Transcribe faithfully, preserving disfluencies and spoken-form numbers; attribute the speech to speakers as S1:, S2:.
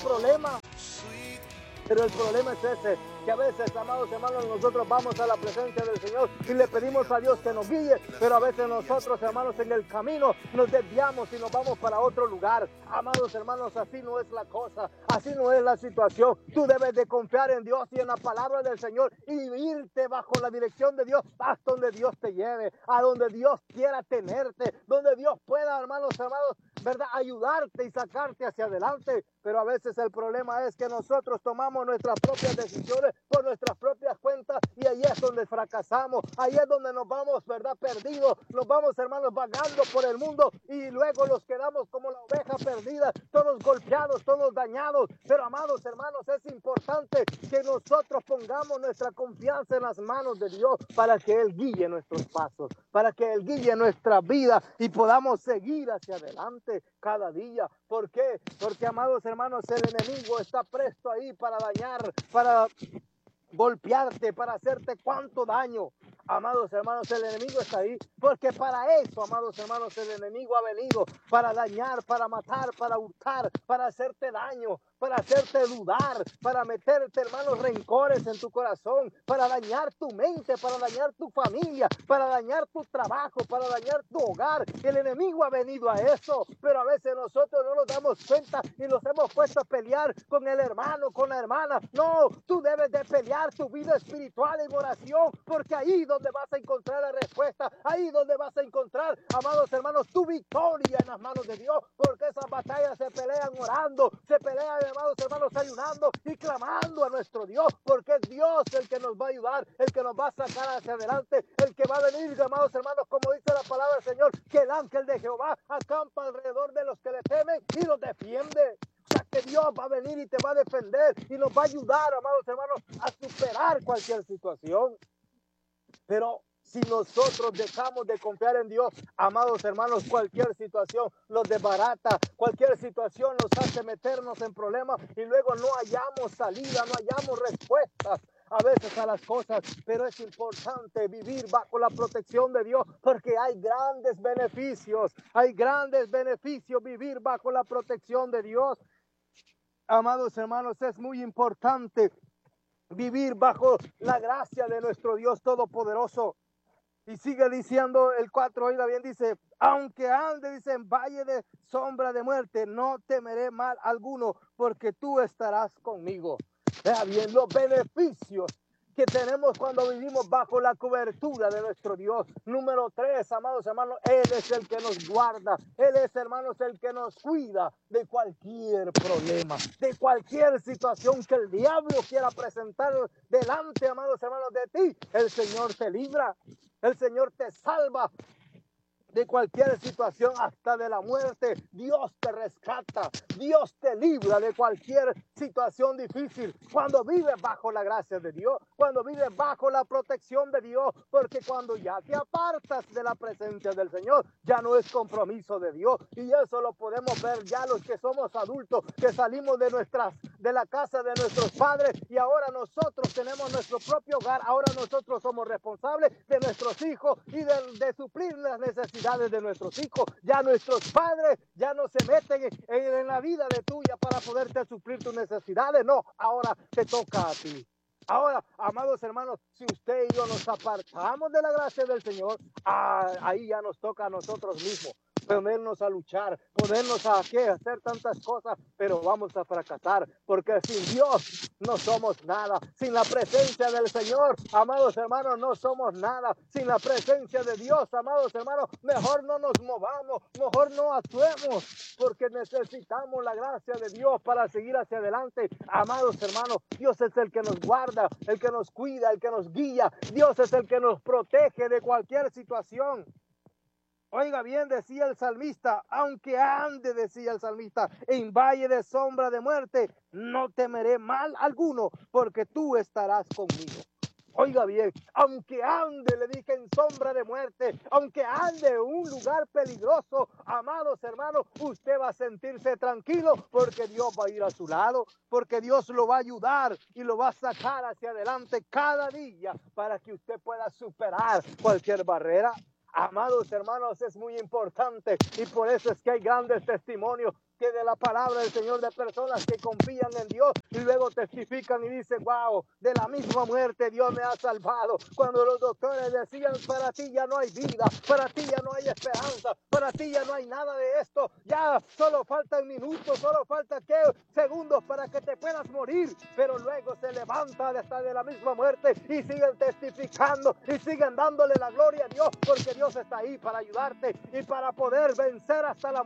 S1: problema. Pero el problema es ese, que a veces, amados hermanos, nosotros vamos a la presencia del Señor y le pedimos a Dios que nos guíe, pero a veces nosotros, hermanos, en el camino nos desviamos y nos vamos para otro lugar. Amados hermanos, así no es la cosa, así no es la situación. Tú debes de confiar en Dios y en la palabra del Señor y irte bajo la dirección de Dios hasta donde Dios te lleve, a donde Dios quiera tenerte, donde Dios pueda, hermanos, hermanos, ¿verdad?, ayudarte y sacarte hacia adelante. Pero a veces el problema es que nosotros tomamos nuestras propias decisiones por nuestras propias cuentas y ahí es donde fracasamos, ahí es donde nos vamos, ¿verdad?, perdidos, nos vamos, hermanos, vagando por el mundo y luego los quedamos como la oveja perdida, todos golpeados, todos dañados. Pero, amados hermanos, es importante que nosotros pongamos nuestra confianza en las manos de Dios para que Él guíe nuestros pasos, para que Él guíe nuestra vida y podamos seguir hacia adelante cada día. ¿Por qué? Porque, amados hermanos, el enemigo está presto ahí para dañar, para golpearte, para hacerte cuánto daño. Amados hermanos, el enemigo está ahí, porque para eso, amados hermanos, el enemigo ha venido, para dañar, para matar, para hurtar, para hacerte daño, para hacerte dudar, para meterte, hermanos, rencores en tu corazón, para dañar tu mente, para dañar tu familia, para dañar tu trabajo, para dañar tu hogar. El enemigo ha venido a eso, pero a veces nosotros no nos damos cuenta y nos hemos puesto a pelear con el hermano, con la hermana. No, tú debes de pelear tu vida espiritual en oración, porque ahí donde vas a encontrar la respuesta, ahí donde vas a encontrar, amados hermanos, tu victoria en las manos de Dios, porque esas batallas se pelean orando, se pelean, amados hermanos, ayunando y clamando a nuestro Dios, porque es Dios el que nos va a ayudar, el que nos va a sacar hacia adelante, el que va a venir, amados hermanos, como dice la palabra del Señor, que el ángel de Jehová acampa alrededor de los que le temen y los defiende. O sea, que Dios va a venir y te va a defender y nos va a ayudar, amados hermanos, a superar cualquier situación. Pero si nosotros dejamos de confiar en Dios, amados hermanos, cualquier situación nos desbarata, cualquier situación nos hace meternos en problemas y luego no hallamos salida, no hallamos respuestas a veces a las cosas. Pero es importante vivir bajo la protección de Dios, porque hay grandes beneficios, hay grandes beneficios vivir bajo la protección de Dios. Amados hermanos, es muy importante vivir bajo la gracia de nuestro Dios Todopoderoso. Y sigue diciendo el cuatro, oiga bien, dice, aunque ande, dice, en valle de sombra de muerte, no temeré mal alguno, porque tú estarás conmigo. Vea bien los beneficios que tenemos cuando vivimos bajo la cobertura de nuestro Dios. Número tres, amados hermanos, Él es el que nos guarda. Él es, hermanos, el que nos cuida de cualquier problema, de cualquier situación que el diablo quiera presentar delante, amados hermanos, de ti. El Señor te libra, el Señor te salva de cualquier situación, hasta de la muerte. Dios te rescata, Dios te libra de cualquier situación difícil cuando vives bajo la gracia de Dios, cuando vives bajo la protección de Dios, porque cuando ya te apartas de la presencia del Señor, ya no es compromiso de Dios. Y eso lo podemos ver ya los que somos adultos, que salimos de nuestras, de la casa de nuestros padres y ahora nosotros tenemos nuestro propio hogar. Ahora nosotros somos responsables de nuestros hijos y de, de suplir las necesidades de nuestros hijos. Ya nuestros padres ya no se meten en, en, en la vida de tuya para poderte suplir tus necesidades. No, ahora te toca a ti. Ahora, amados hermanos, si usted y yo nos apartamos de la gracia del Señor, ah, ahí ya nos toca a nosotros mismos ponernos a luchar, ponernos a ¿qué? hacer tantas cosas, pero vamos a fracasar, porque sin Dios no somos nada. Sin la presencia del Señor, amados hermanos, no somos nada. Sin la presencia de Dios, amados hermanos, mejor no nos movamos, mejor no actuemos, porque necesitamos la gracia de Dios para seguir hacia adelante. Amados hermanos, Dios es el que nos guarda, el que nos cuida, el que nos guía. Dios es el que nos protege de cualquier situación. Oiga bien, decía el salmista, aunque ande, decía el salmista, en valle de sombra de muerte, no temeré mal alguno, porque tú estarás conmigo. Oiga bien, aunque ande, le dije, en sombra de muerte, aunque ande en un lugar peligroso, amados hermanos, usted va a sentirse tranquilo, porque Dios va a ir a su lado, porque Dios lo va a ayudar y lo va a sacar hacia adelante cada día para que usted pueda superar cualquier barrera. Amados hermanos, es muy importante y por eso es que hay grandes testimonios que de la palabra del Señor, de personas que confían en Dios y luego testifican y dicen, wow, de la misma muerte Dios me ha salvado. Cuando los doctores decían, para ti ya no hay vida, para ti ya no hay esperanza, para ti ya no hay nada de esto, ya solo faltan minutos, solo falta que segundos para que te puedas morir, pero luego se levanta hasta de la misma muerte y siguen testificando y siguen dándole la gloria a Dios, porque Dios está ahí para ayudarte y para poder vencer hasta la muerte.